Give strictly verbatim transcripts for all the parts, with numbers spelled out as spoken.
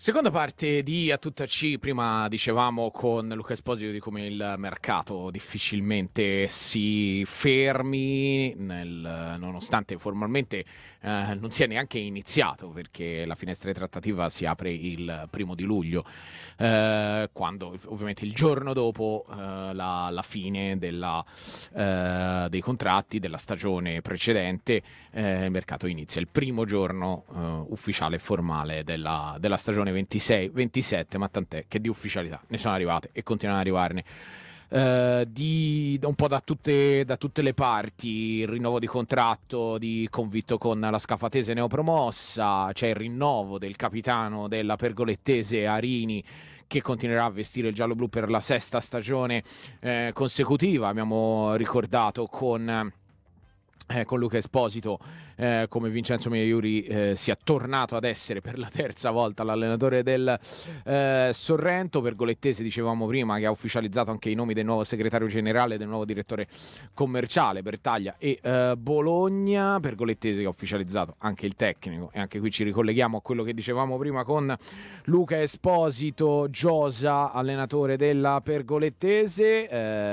Seconda parte di A Tutta C. Prima dicevamo con Luca Esposito di come il mercato difficilmente si fermi, nel, nonostante formalmente eh, non sia neanche iniziato, perché la finestra di trattativa si apre il primo di luglio, eh, quando ovviamente il giorno dopo eh, la, la fine della, eh, dei contratti della stagione precedente, eh, il mercato inizia il primo giorno eh, ufficiale e formale della, della stagione ventisei ventisette, ma tant'è che di ufficialità ne sono arrivate e continuano ad arrivarne uh, di, un po' da tutte, da tutte le parti. Il rinnovo di contratto di Convitto con la Scafatese neopromossa, c'è il rinnovo del capitano della Pergolettese Arini, che continuerà a vestire il giallo-blu per la sesta stagione eh, consecutiva. Abbiamo ricordato con Eh, con Luca Esposito eh, come Vincenzo Meiuri eh, sia tornato ad essere per la terza volta l'allenatore del eh, Sorrento. Pergolettese, dicevamo prima, che ha ufficializzato anche i nomi del nuovo segretario generale e del nuovo direttore commerciale, Bertaglia e eh, Bologna. Pergolettese che ha ufficializzato anche il tecnico, e anche qui ci ricolleghiamo a quello che dicevamo prima con Luca Esposito. Giosa, allenatore della Pergolettese,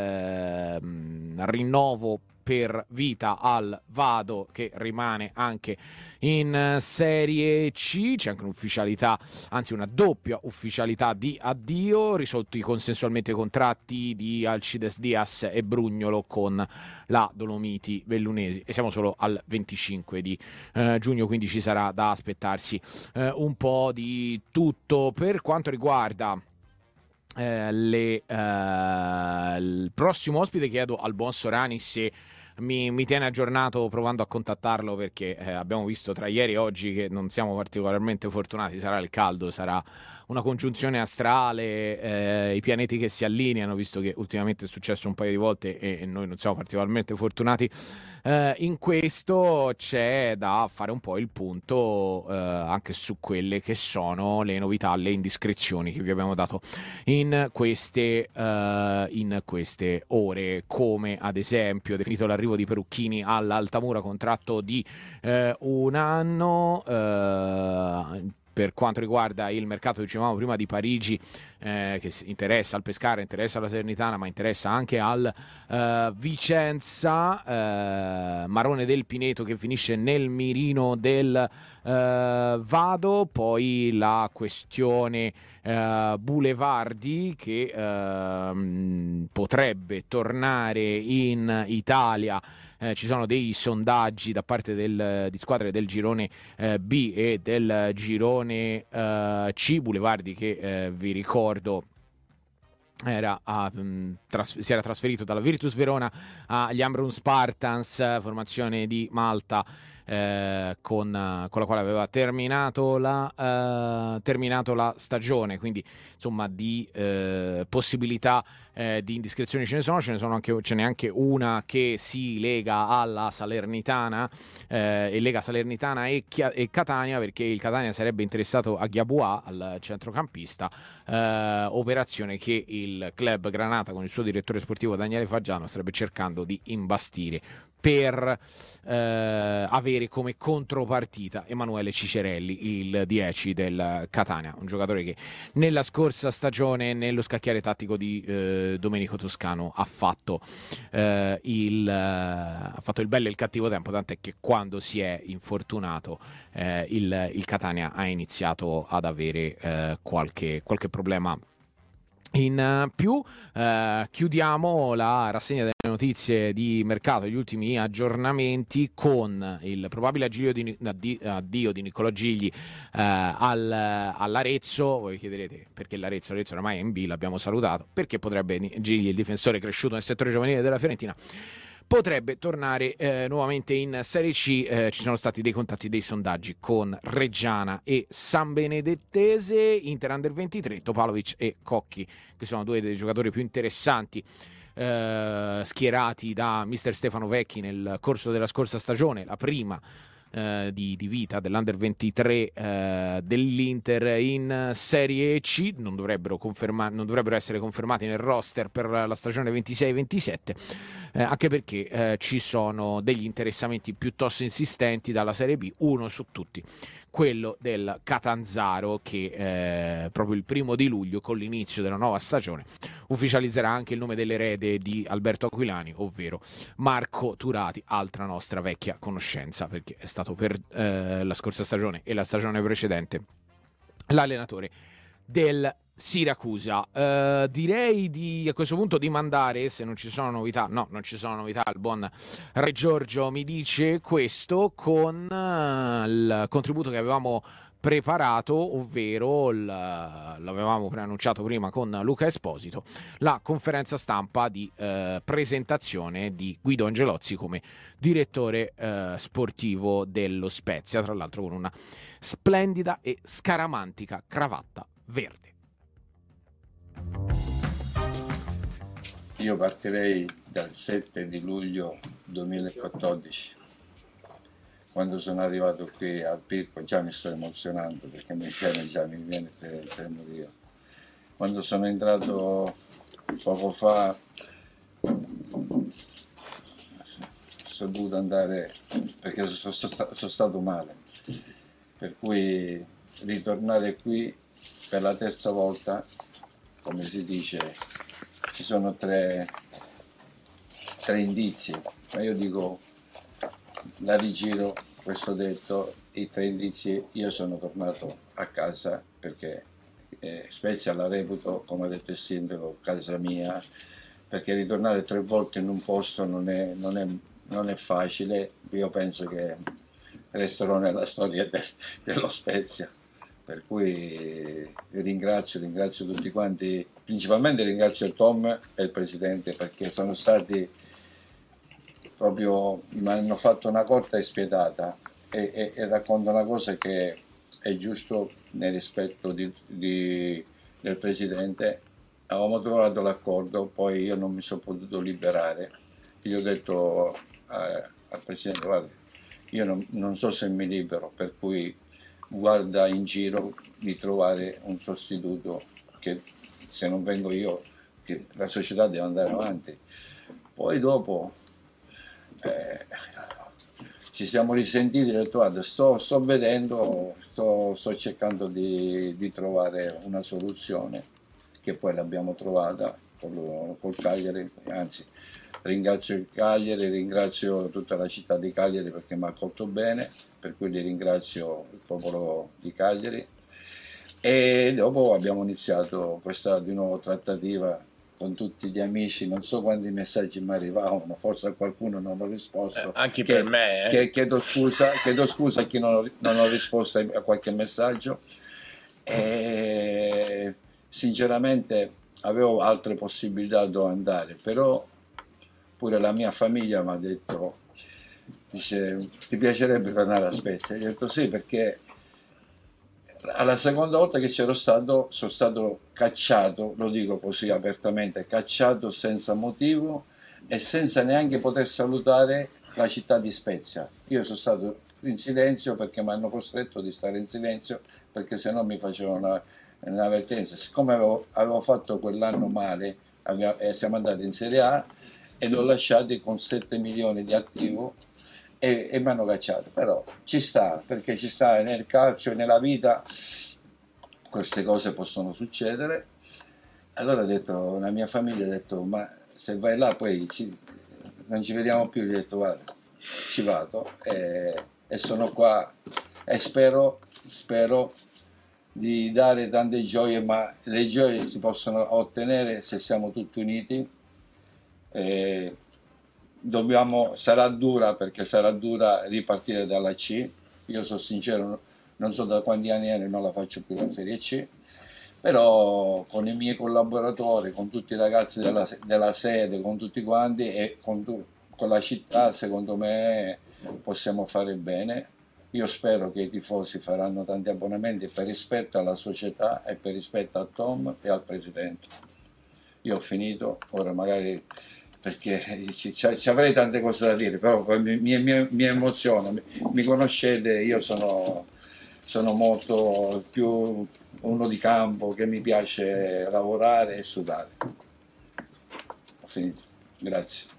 eh, rinnovo per vita al Vado, che rimane anche in Serie C. C'è anche un'ufficialità, anzi una doppia ufficialità di addio, risolti consensualmente i contratti di Alcides Diaz e Brugnolo con la Dolomiti Vellunesi, e siamo solo al venticinque di eh, giugno, quindi ci sarà da aspettarsi eh, un po' di tutto. Per quanto riguarda eh, le, eh, il prossimo ospite, chiedo al buon Sorani se Mi, mi tiene aggiornato provando a contattarlo, perché eh, abbiamo visto tra ieri e oggi che non siamo particolarmente fortunati. Sarà il caldo, sarà una congiunzione astrale, eh, i pianeti che si allineano, visto che ultimamente è successo un paio di volte e, e noi non siamo particolarmente fortunati eh, in questo. C'è da fare un po' il punto eh, anche su quelle che sono le novità, le indiscrezioni che vi abbiamo dato in queste, uh, in queste ore, come ad esempio definito l'arrivo di Perucchini all'Altamura, contratto di uh, un anno. Uh, per quanto riguarda il mercato, dicevamo prima, di Parigi, eh, che interessa al Pescara, interessa alla Salernitana, ma interessa anche al uh, Vicenza. uh, Marone del Pineto che finisce nel mirino del uh, Vado. Poi la questione uh, Boulevardi, che uh, potrebbe tornare in Italia. Eh, ci sono dei sondaggi da parte del, di squadre del girone eh, B e del girone eh, C. Boulevardi, che eh, vi ricordo Era a, mh, tras- si era trasferito dalla Virtus Verona agli Ambrun Spartans, formazione di Malta, eh, con, con la quale aveva terminato la, eh, terminato la stagione. Quindi insomma di eh, possibilità eh, di indiscrezioni ce ne sono, ce ne sono anche, ce n'è anche una che si lega alla Salernitana, eh, e lega Salernitana e, Chia- e Catania, perché il Catania sarebbe interessato a Ghiaboua, al centrocampista, eh, operazione che il club Granata con il suo direttore sportivo Daniele Faggiano starebbe cercando di imbastire per eh, avere come contropartita Emanuele Cicerelli, il dieci del Catania, un giocatore che nella scorsa stagione nello scacchiere tattico di eh, Domenico Toscano ha fatto, eh, il, eh, ha fatto il bello e il cattivo tempo, tant'è che quando si è infortunato eh, il, il Catania ha iniziato ad avere eh, qualche, qualche problema in più. Eh, chiudiamo la rassegna delle notizie di mercato, gli ultimi aggiornamenti, con il probabile addio di, addio di Niccolò Gigli eh, al, all'Arezzo. Voi chiederete perché l'Arezzo? L'Arezzo ormai è in B, l'abbiamo salutato. Perché potrebbe Gigli, il difensore cresciuto nel settore giovanile della Fiorentina, potrebbe tornare eh, nuovamente in Serie C. Eh, ci sono stati dei contatti, dei sondaggi con Reggiana e San Benedettese. Inter Under ventitré, Topalovic e Cocchi, che sono due dei giocatori più interessanti eh, schierati da mister Stefano Vecchi nel corso della scorsa stagione, la prima Uh, di, di vita dell'Under ventitré uh, dell'Inter in Serie C. Non dovrebbero, conferma- non dovrebbero essere confermati nel roster per la stagione ventisei ventisette, uh, anche perché uh, ci sono degli interessamenti piuttosto insistenti dalla Serie B, uno su tutti quello del Catanzaro, che eh, proprio il primo di luglio, con l'inizio della nuova stagione, ufficializzerà anche il nome dell'erede di Alberto Aquilani, ovvero Marco Turati, altra nostra vecchia conoscenza, perché è stato per eh, la scorsa stagione e la stagione precedente l'allenatore del Siracusa. Uh, direi di a questo punto di mandare, se non ci sono novità, no, non ci sono novità, il buon Re Giorgio mi dice questo, con uh, il contributo che avevamo preparato, ovvero il, l'avevamo preannunciato prima con Luca Esposito, la conferenza stampa di uh, presentazione di Guido Angelozzi come direttore uh, sportivo dello Spezia, tra l'altro con una splendida e scaramantica cravatta verde. Io partirei dal sette di luglio duemilaquattordici, quando sono arrivato qui al Pirco. Già mi sto emozionando perché mi viene, già mi viene per morire. Quando sono entrato poco fa, sono dovuto andare perché sono, sono, sono stato male, per cui ritornare qui per la terza volta, come si dice, ci sono tre, tre indizi, ma io dico, la rigiro questo detto, i tre indizi: io sono tornato a casa perché eh, Spezia la reputo, come ha detto il sindaco, casa mia, perché ritornare tre volte in un posto non è, non è, non è facile. Io penso che resterò nella storia de, dello Spezia. Per cui vi ringrazio, ringrazio tutti quanti, principalmente ringrazio il Tom e il Presidente, perché sono stati proprio, mi hanno fatto una corta e spietata, e, e, e racconto una cosa che è giusto nel rispetto di, di, del Presidente. Avevamo trovato l'accordo, poi io non mi sono potuto liberare, gli ho detto eh, al Presidente: guarda, io non, non so se mi libero, per cui guarda in giro di trovare un sostituto, che se non vengo io, che la società deve andare avanti. Poi dopo eh, ci siamo risentiti e ho detto: guarda, sto, sto vedendo, sto, sto cercando di, di trovare una soluzione, che poi l'abbiamo trovata col, col Cagliari. Anzi, ringrazio il Cagliari, ringrazio tutta la città di Cagliari perché mi ha accolto bene, per cui li ringrazio, il popolo di Cagliari. E dopo abbiamo iniziato questa di nuovo trattativa con tutti gli amici. Non so quanti messaggi mi arrivavano, forse a qualcuno non ho risposto. Eh, anche che, per me. Eh. Che, chiedo, scusa, chiedo scusa a chi non ho, non ho risposto a qualche messaggio. E sinceramente avevo altre possibilità dove andare, però pure la mia famiglia mi ha detto, dice: ti piacerebbe tornare a Spezia? Io ho detto sì, perché alla seconda volta che c'ero stato sono stato cacciato, lo dico così apertamente, cacciato senza motivo e senza neanche poter salutare la città di Spezia. Io sono stato in silenzio perché mi hanno costretto di stare in silenzio, perché se no mi facevano una, un'avvertenza. Siccome avevo, avevo fatto quell'anno male, abbiamo, eh, siamo andati in Serie A e l'ho lasciati con sette milioni di attivo e, e mi hanno cacciato. Però ci sta, perché ci sta nel calcio e nella vita, queste cose possono succedere. Allora ho detto, la mia famiglia ha detto: ma se vai là poi ci, non ci vediamo più. Gli ho detto: guarda, ci vado e, e sono qua e spero, spero di dare tante gioie, ma le gioie si possono ottenere se siamo tutti uniti. E dobbiamo, sarà dura, perché sarà dura ripartire dalla C. Io sono sincero, non so da quanti anni è, non la faccio più la Serie C, però con i miei collaboratori, con tutti i ragazzi della, della sede, con tutti quanti e con, con la città, secondo me possiamo fare bene. Io spero che i tifosi faranno tanti abbonamenti per rispetto alla società e per rispetto a Tom e al Presidente. Io ho finito, ora magari, perché ci, ci avrei tante cose da dire, però mi, mi, mi emoziono, mi, mi conoscete, io sono, sono molto più uno di campo, che mi piace lavorare e sudare. Ho finito, grazie.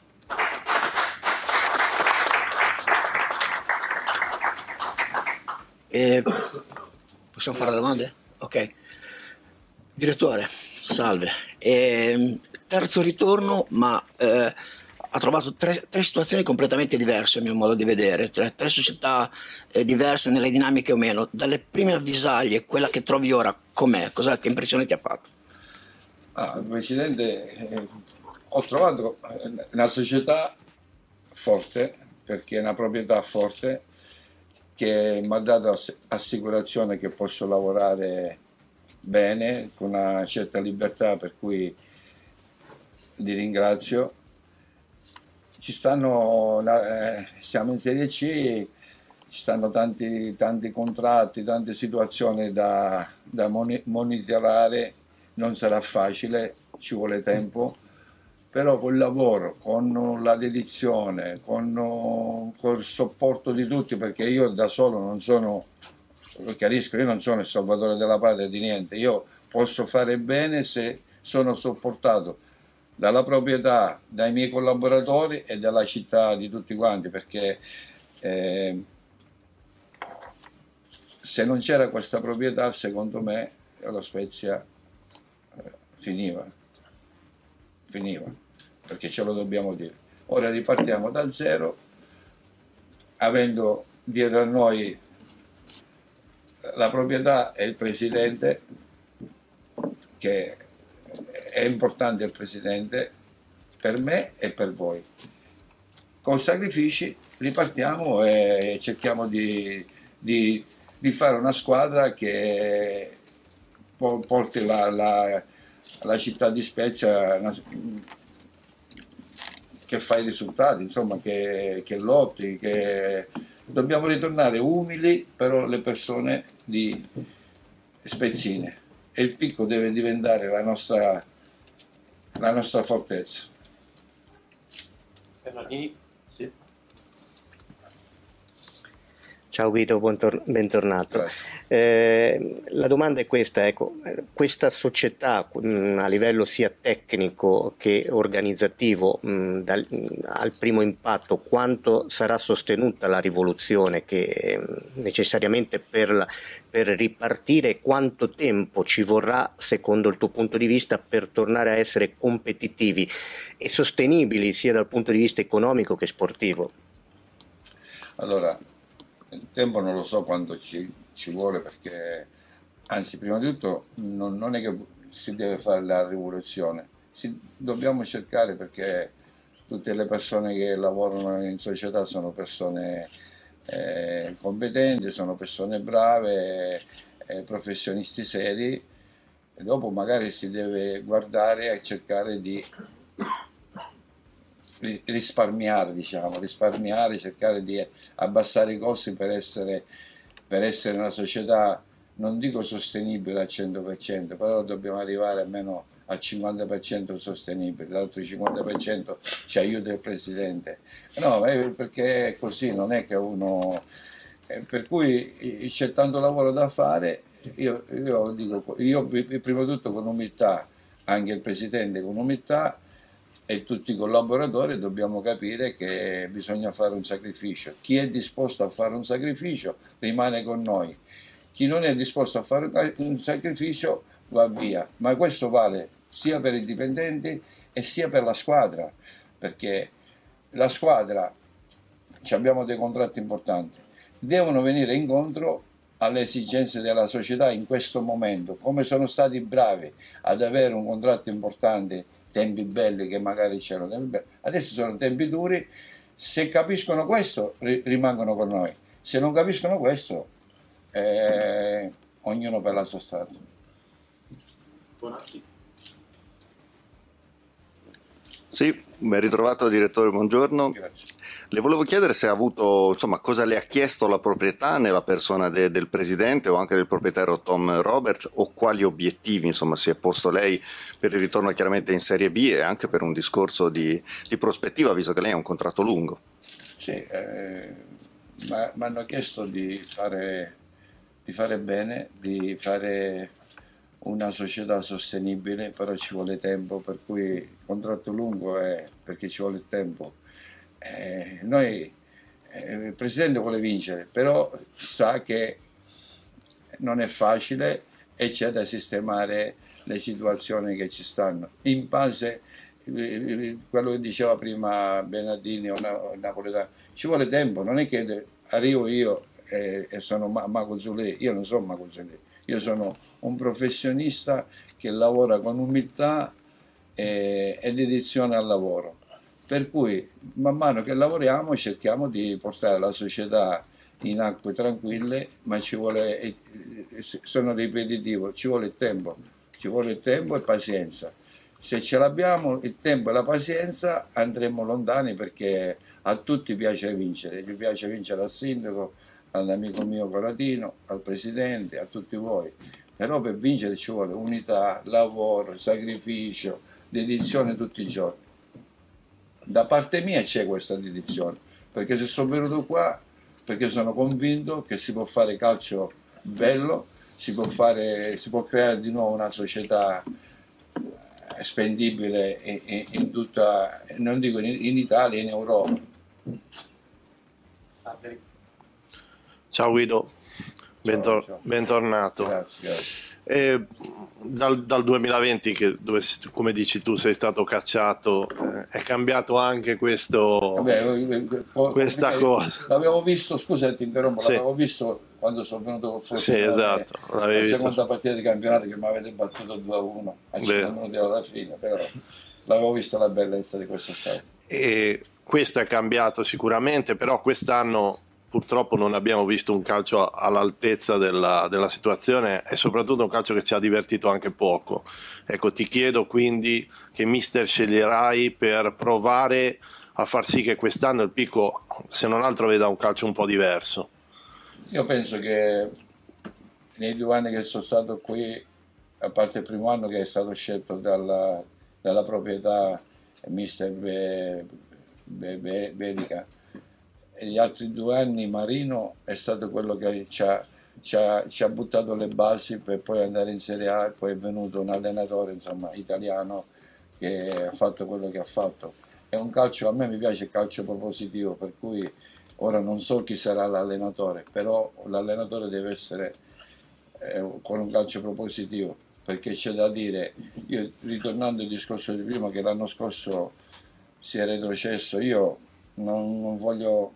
Eh, possiamo fare domande? Ok. Direttore, salve. Eh, terzo ritorno, ma eh, ha trovato tre, tre situazioni completamente diverse a mio modo di vedere, tre, tre società eh, diverse nelle dinamiche o meno. Dalle prime avvisaglie, quella che trovi ora, com'è? Cosa, che impressione ti ha fatto? Ah, Presidente, eh, ho trovato una società forte, perché è una proprietà forte, che mi ha dato ass- assicurazione che posso lavorare bene, con una certa libertà, per cui li ringrazio. Ci stanno, eh, siamo in Serie C, ci stanno tanti, tanti contratti, tante situazioni da, da moni- monitorare, non sarà facile, ci vuole tempo, però col lavoro, con la dedizione, con, col supporto di tutti, perché io da solo non sono, lo chiarisco, io non sono il salvatore della patria di niente, io posso fare bene se sono supportato dalla proprietà, dai miei collaboratori e dalla città di tutti quanti, perché eh, se non c'era questa proprietà, secondo me la Spezia eh, finiva, finiva, perché ce lo dobbiamo dire. Ora ripartiamo da zero, avendo dietro a noi la proprietà e il presidente, che è importante il presidente per me e per voi. Con sacrifici ripartiamo e cerchiamo di, di, di fare una squadra che porti la, la, la città di Spezia, una, che fa i risultati, insomma, che, che lotti, che dobbiamo ritornare umili, però le persone di spezzine, e il picco deve diventare la nostra, la nostra fortezza. Bernardini? Sì. Ciao Guido, buontor- bentornato. Grazie. Eh, la domanda è questa, ecco, questa società mh, a livello sia tecnico che organizzativo, mh, dal, mh, al primo impatto, quanto sarà sostenuta la rivoluzione che mh, necessariamente per, la, per ripartire, quanto tempo ci vorrà secondo il tuo punto di vista per tornare a essere competitivi e sostenibili sia dal punto di vista economico che sportivo? Allora, il tempo non lo so quando ci, ci vuole, perché, anzi, prima di tutto non, non è che si deve fare la rivoluzione, si, dobbiamo cercare, perché tutte le persone che lavorano in società sono persone eh, competenti, sono persone brave, eh, professionisti seri, e dopo magari si deve guardare e cercare di risparmiare, diciamo, risparmiare, cercare di abbassare i costi per essere, per essere una società, non dico sostenibile al cento per cento, però dobbiamo arrivare almeno al cinquanta per cento sostenibile, l'altro cinquanta per cento ci aiuta il Presidente. No, perché è così, non è che uno... Per cui c'è tanto lavoro da fare, io, io dico, io prima di tutto con umiltà, anche il Presidente con umiltà, e tutti i collaboratori dobbiamo capire che bisogna fare un sacrificio. Chi è disposto a fare un sacrificio rimane con noi, chi non è disposto a fare un sacrificio va via, ma questo vale sia per i dipendenti e sia per la squadra, perché la squadra, abbiamo dei contratti importanti, devono venire incontro alle esigenze della società in questo momento. Come sono stati bravi ad avere un contratto importante, tempi belli che magari c'erano tempi belli, adesso sono tempi duri, se capiscono questo rimangono con noi, se non capiscono questo eh, ognuno per la sua strada. Bonacci. Sì, ben ritrovato direttore, buongiorno. Grazie. Le volevo chiedere se ha avuto, insomma, cosa le ha chiesto la proprietà nella persona de- del presidente o anche del proprietario Tom Roberts, o quali obiettivi, insomma, si è posto lei per il ritorno chiaramente in Serie B e anche per un discorso di, di prospettiva, visto che lei ha un contratto lungo. Sì, eh, mi hanno chiesto di fare, di fare bene, di fare una società sostenibile, però ci vuole tempo, per cui il contratto lungo è perché ci vuole tempo. Eh, noi, eh, il Presidente vuole vincere, però sa che non è facile e c'è da sistemare le situazioni che ci stanno. In base, quello che diceva prima Bernardini o Napoletano, ci vuole tempo, non è che arrivo io e, e sono Mago Zulè, io non sono Mago Zulè, io sono un professionista che lavora con umiltà e, e dedizione al lavoro. Per cui man mano che lavoriamo cerchiamo di portare la società in acque tranquille, ma ci vuole, sono ripetitivo, ci vuole tempo, ci vuole tempo e pazienza. Se ce l'abbiamo il tempo e la pazienza andremo lontani, perché a tutti piace vincere, gli piace vincere al sindaco, all'amico mio Coratino, al presidente, a tutti voi. Però per vincere ci vuole unità, lavoro, sacrificio, dedizione tutti i giorni. Da parte mia c'è questa dedizione, perché se sono venuto qua, perché sono convinto che si può fare calcio bello, si può, fare, si può creare di nuovo una società spendibile in, in, in tutta, non dico in, in Italia, in Europa. Ciao Guido, Bentor- ciao, ciao. bentornato. Grazie, grazie. E dal, dal duemilaventi, che dove, come dici tu, sei stato cacciato, eh, è cambiato anche questo, Vabbè, questa cosa. L'avevo visto, scusa ti interrompo, sì. l'avevo visto quando sono venuto con Forza. Sì, esatto. La seconda partita di campionato che mi avete battuto due a uno a cinque minuti alla fine, però l'avevo visto la bellezza di questo stadio. E questo è cambiato sicuramente, però quest'anno purtroppo non abbiamo visto un calcio all'altezza della, della situazione e soprattutto un calcio che ci ha divertito anche poco. Ecco, ti chiedo quindi che mister sceglierai per provare a far sì che quest'anno il Pico, se non altro, veda un calcio un po' diverso. Io penso che nei due anni che sono stato qui, a parte il primo anno che è stato scelto dalla, dalla proprietà mister Be, Be, Be, Berica, e gli altri due anni Marino è stato quello che ci ha, ci, ha, ci ha buttato le basi per poi andare in Serie A, e poi è venuto un allenatore, insomma, italiano, che ha fatto quello che ha fatto. È un calcio, a me mi piace il calcio propositivo, per cui ora non so chi sarà l'allenatore, però l'allenatore deve essere eh, con un calcio propositivo, perché c'è da dire, io ritornando al discorso di prima, che l'anno scorso si è retrocesso, io Non, non, voglio,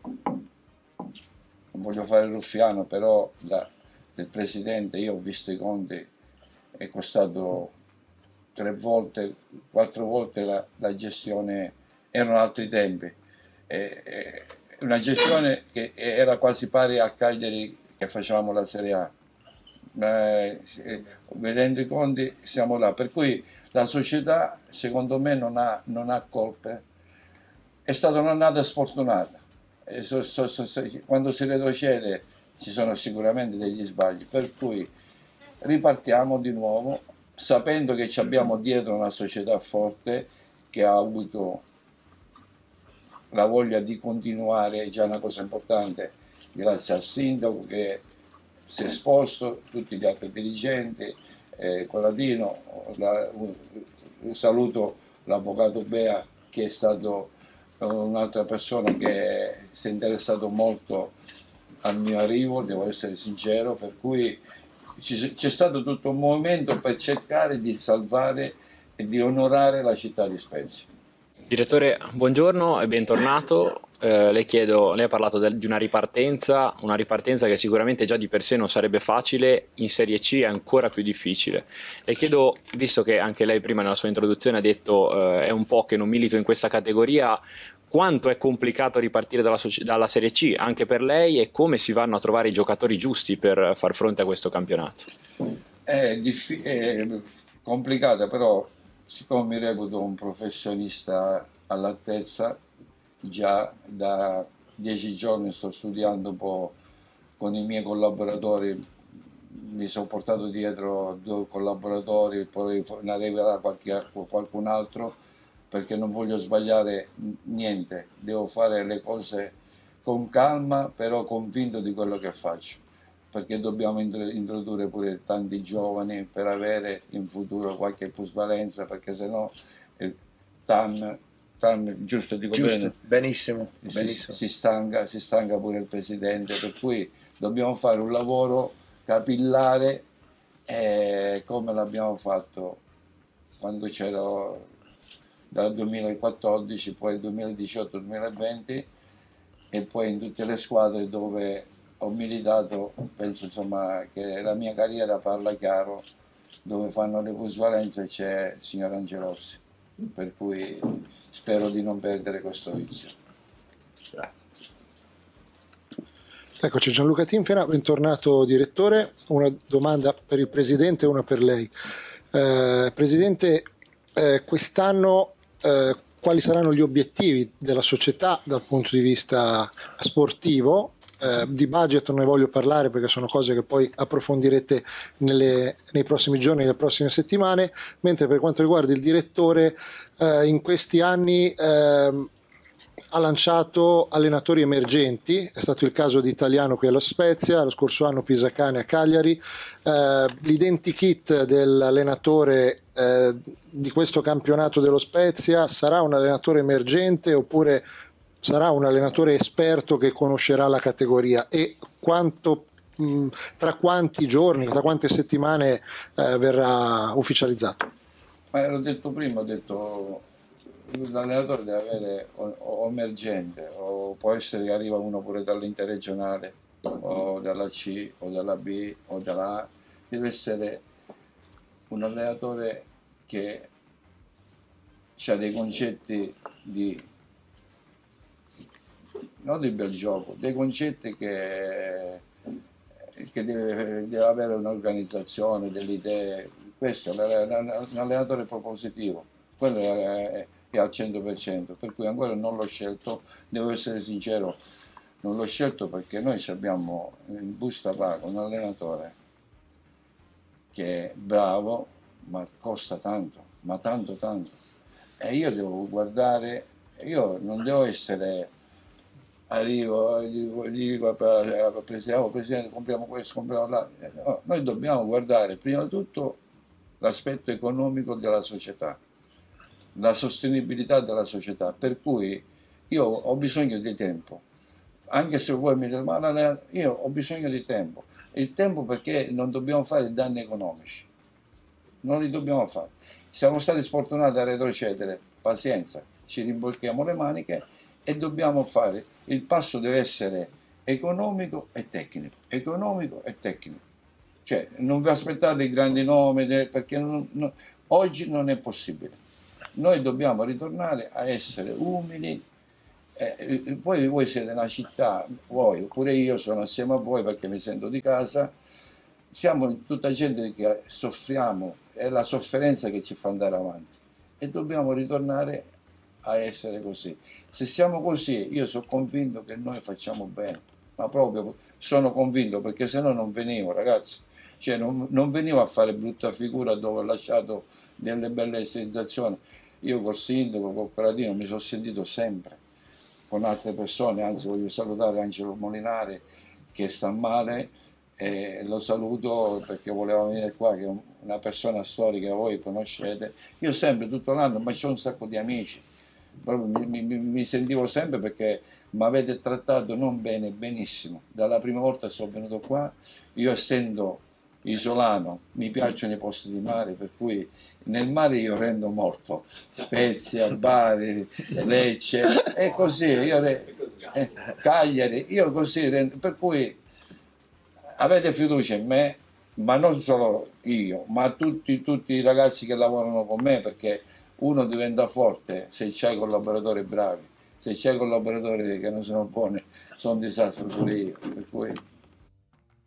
non voglio fare il ruffiano, però da, del presidente io ho visto i conti, è costato tre volte, quattro volte la, la gestione, erano altri tempi, e, e, una gestione che era quasi pari a Cagliari che facevamo la Serie A. Eh, vedendo i conti siamo là, per cui la società secondo me non ha, non ha colpe. È stata un'annata sfortunata, e so, so, so, so, quando si retrocede ci sono sicuramente degli sbagli, per cui ripartiamo di nuovo sapendo che ci abbiamo dietro una società forte che ha avuto la voglia di continuare, è già una cosa importante, grazie al sindaco che si è esposto, tutti gli altri dirigenti, eh, Coratino, la, un, saluto l'avvocato Bea che è stato un'altra persona che si è interessato molto al mio arrivo, devo essere sincero, per cui c'è stato tutto un movimento per cercare di salvare e di onorare la città di Spezia. Direttore, buongiorno e bentornato. Eh, le chiedo, lei ha parlato del, di una ripartenza, una ripartenza che sicuramente già di per sé non sarebbe facile, in Serie C è ancora più difficile. Le chiedo, visto che anche lei prima nella sua introduzione ha detto eh, è un po' che non milito in questa categoria, quanto è complicato ripartire dalla, dalla Serie C anche per lei e come si vanno a trovare i giocatori giusti per far fronte a questo campionato? È, diffi- è complicata, però siccome mi reputo un professionista all'altezza, già da dieci giorni sto studiando un po' con i miei collaboratori, mi sono portato dietro due collaboratori, poi ne arriverà qualche, qualcun altro, perché non voglio sbagliare niente, devo fare le cose con calma, però convinto di quello che faccio, perché dobbiamo introdurre pure tanti giovani per avere in futuro qualche plusvalenza, perché sennò il T A M, T A M giusto dico giusto, bene, benissimo, si, benissimo. Si, stanca, si stanca pure il presidente, per cui dobbiamo fare un lavoro capillare, eh, come l'abbiamo fatto quando c'ero dal duemilaquattordici, poi duemiladiciotto duemilaventi e poi in tutte le squadre dove ho militato. Penso insomma che la mia carriera parla chiaro, dove fanno le plusvalenze c'è il signor Angelossi, per cui spero di non perdere questo vizio. Grazie. Eccoci, Gianluca Tinfena, bentornato direttore. Una domanda per il Presidente e una per lei. Eh, Presidente, eh, quest'anno eh, quali saranno gli obiettivi della società dal punto di vista sportivo? Eh, di budget non ne voglio parlare perché sono cose che poi approfondirete nelle, nei prossimi giorni, nelle prossime settimane, mentre per quanto riguarda il direttore, eh, in questi anni eh, ha lanciato allenatori emergenti, è stato il caso di Italiano qui allo Spezia, lo scorso anno Pisacane a Cagliari. Eh, l'identikit dell'allenatore eh, di questo campionato dello Spezia sarà un allenatore emergente oppure sarà un allenatore esperto che conoscerà la categoria, e quanto, mh, tra quanti giorni, tra quante settimane eh, verrà ufficializzato? Ma l'ho detto prima, ho detto l'allenatore deve avere o, o emergente, o può essere che arriva uno pure dall'interregionale o dalla C o dalla B o dalla A, deve essere un allenatore che ha dei concetti di non di bel gioco, dei concetti che, che deve, deve avere un'organizzazione, delle idee. Questo è un allenatore propositivo, quello è, è al cento per cento, per cui ancora non l'ho scelto, devo essere sincero, non l'ho scelto perché noi abbiamo in busta paga un allenatore che è bravo, ma costa tanto, ma tanto tanto, e io devo guardare, io non devo essere, arrivo, dico, dico al presidente, oh, presidente, compriamo questo, compriamo là. No, noi dobbiamo guardare prima di tutto l'aspetto economico della società, la sostenibilità della società, per cui io ho bisogno di tempo, anche se voi mi dite, ma io ho bisogno di tempo, il tempo perché non dobbiamo fare danni economici, non li dobbiamo fare. Siamo stati sfortunati a retrocedere, pazienza, ci rimbocchiamo le maniche e dobbiamo fare, il passo deve essere economico e tecnico, economico e tecnico, cioè non vi aspettate i grandi nomi perché non, non, oggi non è possibile, noi dobbiamo ritornare a essere umili, eh, poi voi siete una città, voi, oppure io sono assieme a voi perché mi sento di casa, siamo tutta gente che soffriamo, è la sofferenza che ci fa andare avanti e dobbiamo ritornare a essere così. Se siamo così, io sono convinto che noi facciamo bene, ma proprio sono convinto, perché se no non venivo, ragazzi, cioè non, non venivo a fare brutta figura dove ho lasciato delle belle sensazioni. Io col sindaco, col Paladino mi sono sentito sempre, con altre persone, anzi voglio salutare Angelo Molinari che sta male, e lo saluto perché voleva venire qua, che è una persona storica, voi conoscete. Io sempre, tutto l'anno, ma c'ho un sacco di amici, proprio mi, mi, mi sentivo sempre perché mi avete trattato non bene, benissimo. Dalla prima volta sono venuto qua, io essendo isolano mi piacciono i posti di mare, per cui nel mare io rendo morto, Spezia, Bari, Lecce e così, io, eh, Cagliari, io così rendo, per cui avete fiducia in me, ma non solo io, ma tutti, tutti i ragazzi che lavorano con me, perché uno diventa forte se c'hai collaboratori bravi, se c'hai collaboratori che non sono buoni, sono un disastro pure io, per cui